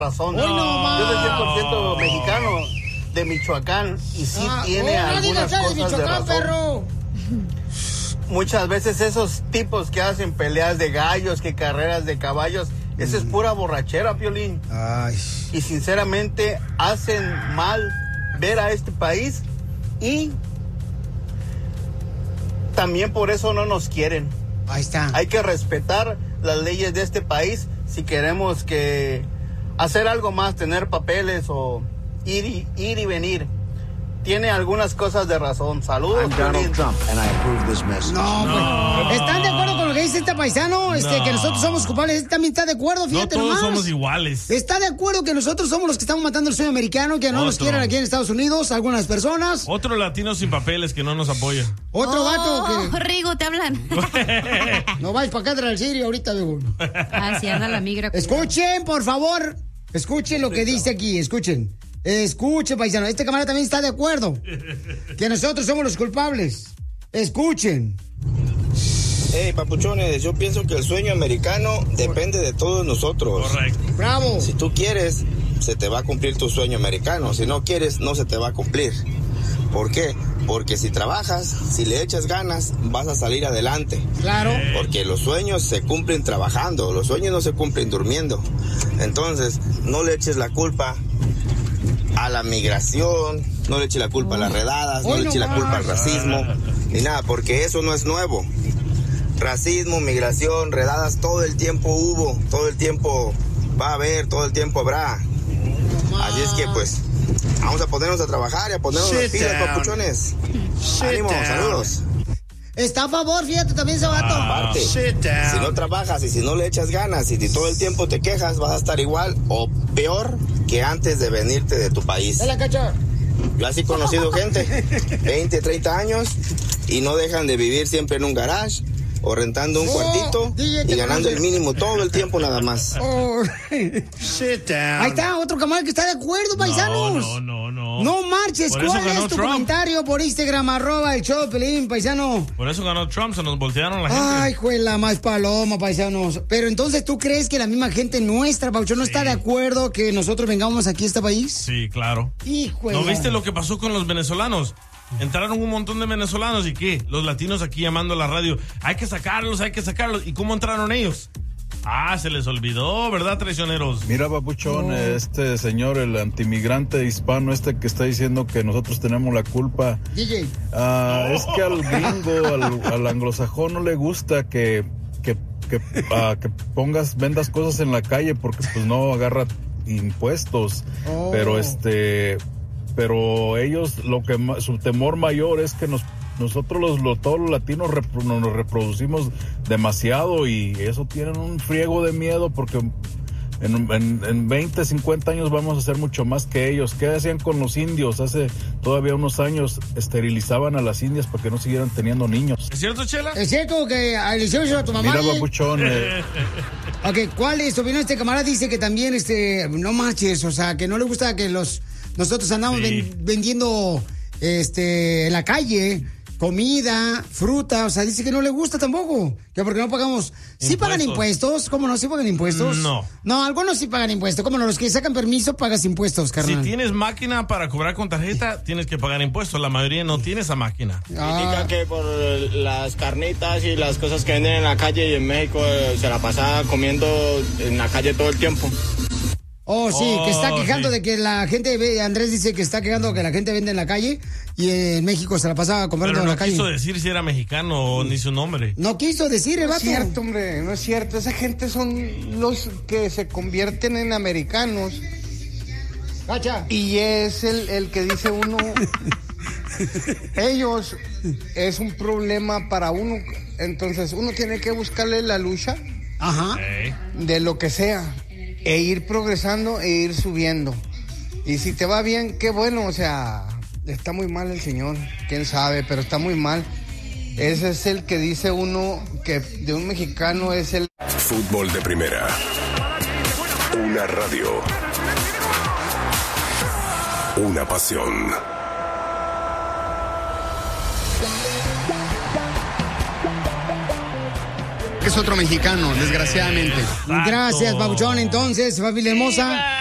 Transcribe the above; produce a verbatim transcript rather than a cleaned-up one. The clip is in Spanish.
razón. No. No, yo soy cien por ciento mexicano de Michoacán y sí ah, tiene oh, algunas cosas de, de razón. Perro. Muchas veces esos tipos que hacen peleas de gallos, que carreras de caballos, mm. esa es pura borrachera, Piolín. Ay. Y sinceramente hacen mal ver a este país y también por eso no nos quieren. Ahí está. Hay que respetar las leyes de este país si queremos que hacer algo más, tener papeles o ir y, ir y venir. Tiene algunas cosas de razón. Saludos. I'm Donald Trump and I approve this message. No, no. Pues, ¿están de acuerdo con lo que dice este paisano? Este, no. Que nosotros somos culpables. Él también está de acuerdo, fíjate No todos nomás. somos iguales. Está de acuerdo que nosotros somos los que estamos matando el sueño americano, que no Otro. nos quieren aquí en Estados Unidos, algunas personas. Otro latino sin papeles que no nos apoya. Otro oh, vato que... Rigo, te hablan. No vais para acá del Sirio ahorita, Bego. Ah, sí, anda la migra. Escuchen, por favor. Escuchen lo que dice aquí, escuchen. Escuchen, paisano. Este camarada también está de acuerdo. Que nosotros somos los culpables. Escuchen. Hey, papuchones, yo pienso que el sueño americano depende de todos nosotros. Correcto. Bravo. Si tú quieres, se te va a cumplir tu sueño americano. Si no quieres, no se te va a cumplir. ¿Por qué? Porque si trabajas, si le echas ganas, vas a salir adelante. Claro. Porque los sueños se cumplen trabajando, los sueños no se cumplen durmiendo. Entonces, no le eches la culpa a la migración, no le eches la culpa a las redadas, no le eches la culpa al racismo, ni nada, porque eso no es nuevo. Racismo, migración, redadas, todo el tiempo hubo, todo el tiempo va a haber, todo el tiempo habrá. Así es que pues, vamos a ponernos a trabajar y a ponernos las pilas, papuchones. Ánimo, saludos. Está a favor, fíjate, también ese vato. Aparte, si no trabajas y si no le echas ganas y si todo el tiempo te quejas, vas a estar igual o peor que antes de venirte de tu país. ¿De la cacha? Yo así he conocido gente, veinte, treinta años, y no dejan de vivir siempre en un garage o rentando un oh, cuartito D J, y ganando conoce. el mínimo todo el tiempo nada más. Oh. Sit down. Ahí está, otro camarada que está de acuerdo, paisanos. No, no, no, no. No marches. Por eso ¿Cuál ganó es tu Trump. comentario por Instagram, arroba el show de Pelín, paisano? Por eso ganó Trump, se nos voltearon la gente. Ay, juela, más paloma, paisanos. Pero entonces, ¿tú crees que la misma gente nuestra, Paucho, no Sí. está de acuerdo que nosotros vengamos aquí a este país? Sí, claro. Híjole. ¿No viste lo que pasó con los venezolanos? Entraron un montón de venezolanos y ¿qué? Los latinos aquí llamando a la radio. Hay que sacarlos, hay que sacarlos. ¿Y cómo entraron ellos? Ah, se les olvidó, ¿verdad, traicioneros? Mira, papuchón, No. este señor, el antimigrante hispano este que está diciendo que nosotros tenemos la culpa. D J. Ah, es que al gringo, al, al anglosajón no le gusta que, que, que, ah, que pongas, vendas cosas en la calle porque pues no agarra impuestos. Oh. Pero este... pero ellos, lo que su temor mayor es que nos nosotros los, los todos los latinos repro, nos reproducimos demasiado y eso tienen un friego de miedo porque en, en, en veinte, cincuenta años vamos a ser mucho más que ellos. ¿Qué hacían con los indios? Hace todavía unos años esterilizaban a las indias para que no siguieran teniendo niños. ¿Es cierto, Chela? ¿Es cierto que le hicieron eso a tu mamá? Mira, papuchón, eh, Ok, ¿cuál es tu opinión? Este camarada dice que también, este, no marches, o sea, que no le gusta que los, nosotros andamos Sí. ven- vendiendo, este, en la calle, comida, fruta, o sea, dice que no le gusta tampoco, que porque no pagamos, ¿sí pagan impuestos? ¿Cómo no? ¿Sí pagan impuestos? No. No, algunos sí pagan impuestos, ¿cómo no? Los que sacan permiso pagas impuestos, Si carnal. tienes máquina para cobrar con tarjeta, tienes que pagar impuestos. La mayoría no tiene esa máquina. Ah, que por las carnitas y las cosas que venden en la calle y en México eh, se la pasa comiendo en la calle todo el tiempo. oh, sí, Oh, que está quejando sí. de que la gente, ve- Andrés dice que está quejando que la gente vende en la calle y en México se la pasaba comprando Pero en no la calle. quiso decir si era mexicano o ni su nombre. No quiso decir, el No vato. es cierto, hombre, no es cierto. Esa gente son los que se convierten en americanos Cacha. y es el, el que dice uno, ellos es un problema para uno. Entonces uno tiene que buscarle la lucha Ajá. Eh. de lo que sea e ir progresando e ir subiendo. Y si te va bien, qué bueno, o sea, está muy mal el señor, quién sabe, pero está muy mal. Ese es el que dice uno que de un mexicano es el... Fútbol de primera. Una radio. Una pasión. Es otro mexicano, desgraciadamente. Exacto. Gracias, Babuchón. Entonces, familia hermosa.